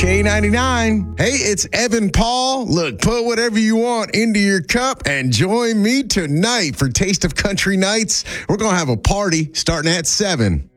K99. Hey, it's Evan Paul. Look, put whatever you want into your cup and join me tonight for Taste of Country Nights. We're going to have a party starting at 7.